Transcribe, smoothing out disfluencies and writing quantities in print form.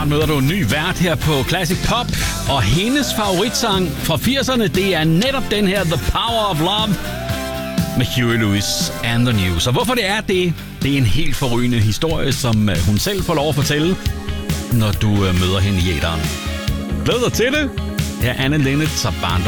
snart møder du en ny vært her på Classic Pop. Og hendes favoritsang fra 80'erne, det er netop den her The Power of Love med Huey Lewis and the News. Og hvorfor det er det? Det er en helt forrygende historie, som hun selv får lov at fortælle, når du møder hende i æteren. Glæd dig til det. Her er Anne Linnet og Barn